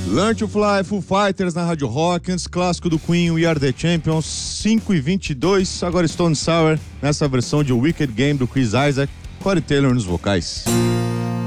Learn to Fly, Foo Fighters na Rádio Rock, antes clássico do Queen, We Are The Champions, 5:22, agora Stone Sour, nessa versão de Wicked Game do Chris Isaak, Corey Taylor nos vocais.